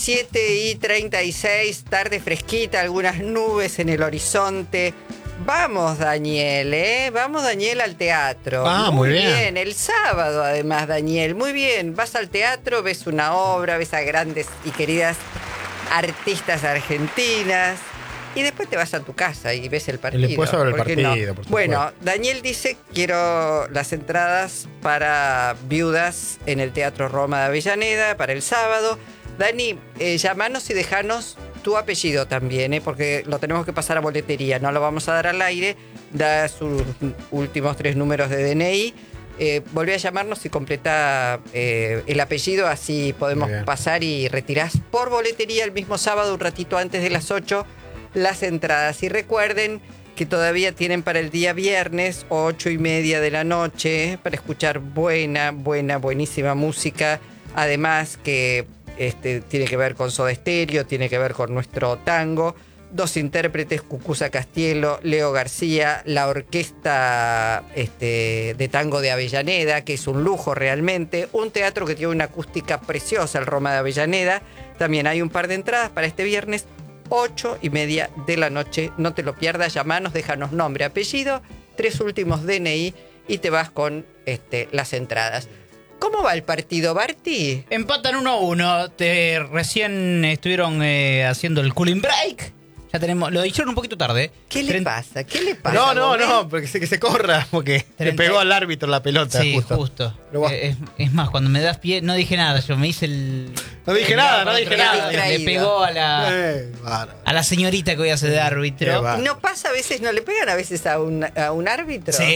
7:36, tarde fresquita, algunas nubes en el horizonte. Vamos, Daniel, Vamos, Daniel, al teatro. Muy bien. El sábado, además, Daniel. Muy bien. Vas al teatro, ves una obra, ves a grandes y queridas artistas argentinas. Y después te vas a tu casa y ves el partido. Y después sobre el partido, no? por supuesto. Bueno, Daniel dice, quiero las entradas para Viudas en el Teatro Roma de Avellaneda para el sábado. Dani, llamanos y dejanos tu apellido también, porque lo tenemos que pasar a boletería, no lo vamos a dar al aire. Da sus últimos 3 números de DNI. Volvé a llamarnos y completa el apellido, así podemos pasar y retirás por boletería el mismo sábado, un ratito antes de las 8, las entradas. Y recuerden que todavía tienen para el día viernes, 8:30 de la noche, para escuchar buenísima música. Además que tiene que ver con Soda Stereo, tiene que ver con nuestro tango. 2 intérpretes, Cucuza Castielo, Leo García, la orquesta de tango de Avellaneda, que es un lujo realmente. Un teatro que tiene una acústica preciosa, el Roma de Avellaneda. También hay un par de entradas para este viernes, 8:30 de la noche. No te lo pierdas, llamanos, déjanos nombre, apellido, 3 últimos DNI y te vas con las entradas. ¿Cómo va el partido, Barty? Empatan 1-1. Recién estuvieron haciendo el cooling break. Ya tenemos, lo dijeron un poquito tarde. ¿Qué le pasa? ¿Qué le pasa? No, porque que se corra, porque le pegó al árbitro la pelota. Sí, justo. Es más, cuando me das pie, no dije nada, yo me hice el... No dije nada. Le pegó a la señorita que voy a hacer de árbitro. ¿No pasa a veces, no le pegan a veces a un árbitro? Sí.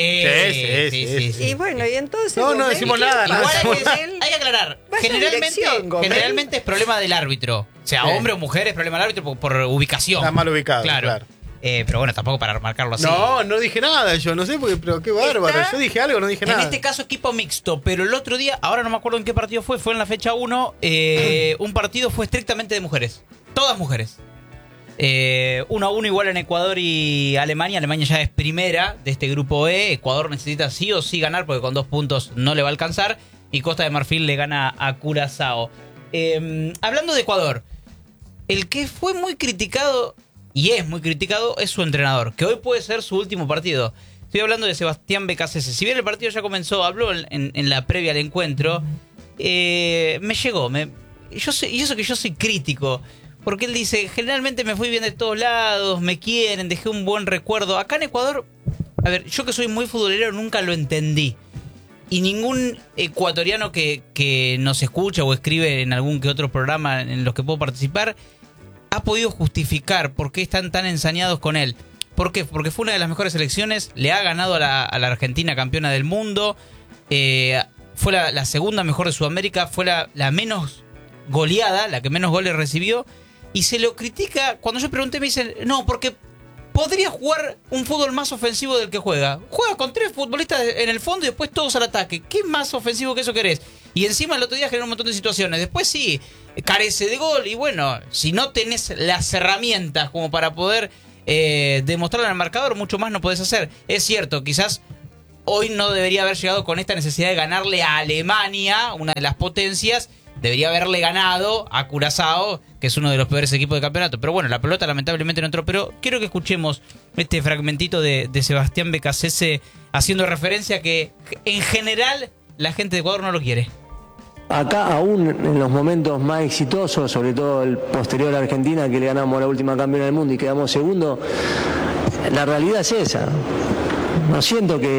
Y bueno, y entonces... No decimos nada. Igual hay que aclarar. Generalmente es problema del árbitro. O sea, hombre o mujer es problema del árbitro por ubicación. Está mal ubicado, claro. Pero bueno, tampoco para marcarlo así. No dije nada yo, no sé, pero qué bárbaro. Yo dije algo, no dije nada. En este caso equipo mixto, pero el otro día, ahora no me acuerdo en qué partido fue en la fecha 1, un partido fue estrictamente de mujeres. Todas mujeres. 1-1 igual en Ecuador y Alemania. Alemania ya es primera de este grupo E. Ecuador necesita sí o sí ganar porque con 2 puntos no le va a alcanzar. Y Costa de Marfil le gana a Curazao. Hablando de Ecuador, el que fue muy criticado y es muy criticado es su entrenador, que hoy puede ser su último partido. Estoy hablando de Sebastián Becasese. Si bien el partido ya comenzó, habló en la previa al encuentro, me llegó. Y eso que yo soy crítico, porque él dice, generalmente me fui bien de todos lados, me quieren, dejé un buen recuerdo. Acá en Ecuador, a ver, yo que soy muy futbolero nunca lo entendí. Y ningún ecuatoriano que nos escucha o escribe en algún que otro programa en los que puedo participar ha podido justificar por qué están tan ensañados con él. ¿Por qué? Porque fue una de las mejores selecciones, le ha ganado a la Argentina campeona del mundo, fue la segunda mejor de Sudamérica, fue la menos goleada, la que menos goles recibió, y se lo critica. Cuando yo pregunté me dicen, no, porque podría jugar un fútbol más ofensivo del que juega. Juega con 3 futbolistas en el fondo y después todos al ataque. ¿Qué más ofensivo que eso querés? Y encima el otro día generó un montón de situaciones. Después sí, carece de gol. Y bueno, si no tenés las herramientas como para poder demostrarlo en el marcador, mucho más no podés hacer. Es cierto, quizás hoy no debería haber llegado con esta necesidad de ganarle a Alemania, una de las potencias. Debería haberle ganado a Curazao, que es uno de los peores equipos de campeonato. Pero bueno, la pelota lamentablemente no entró. Pero quiero que escuchemos este fragmentito de Sebastián Becasese haciendo referencia a que en general la gente de Ecuador no lo quiere. Acá aún en los momentos más exitosos, sobre todo el posterior a Argentina, que le ganamos la última campeona del mundo y quedamos segundo, la realidad es esa. No siento que